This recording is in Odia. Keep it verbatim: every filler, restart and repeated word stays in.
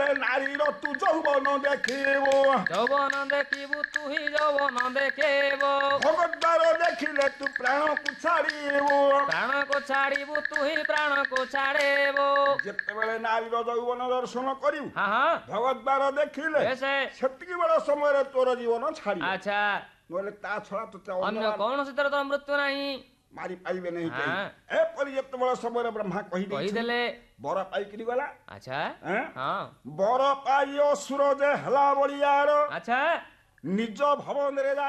ନାରୀର ତୁ ଯୌବନ ଦେଖିବୁ ଯୌବନ ଦେଖିବୁ ତୁ ହିଁ ଯୌବନ ଦେଖେଇବୁ ଭଗଦ୍ୱାର ଦେଖିଲେ ତୁ ପ୍ରାଣକୁ ଛାଡ଼ିବୁ ପ୍ରାଣକୁ ଛାଡ଼ିବୁ ତୁ ହିଁ ପ୍ରାଣକୁ ଛାଡ଼ିବୁ ଯେତେବେଳେ ନାରୀର ଯୌବନ ଦର୍ଶନ କରିବୁ ହଁ ହଁ ଭଗଦ୍ୱାର ଦେଖିଲେ ବେଶେ ସେତିକି ବେଳ ସମୟରେ ତୋର ଜୀବନ ଛାଡ଼ିବ ଆଚ୍ଛା ନହେଲେ ତା ଛଡ଼ା ତୋତେ ଅନ୍ୟ କୌଣସି ତୋର ମୃତ୍ୟୁ ନାହିଁ ମାରି ପାରିବେ ନାହିଁ ହଁ। ଏପରି ଯେତେବେଳେ ସମୟରେ ବ୍ରହ୍ମା କହିଦେଇଥିଲେ କହିଦେଲେ ବର ପାଇକିରି ଗଲା ଆଚ୍ଛା ଏଁ? ହଁ ବର ପାଇ ଅସୁର ଯେ ହେଲା ବଳିଆର ଆଚ୍ଛା ନିଜ ଭବନରେ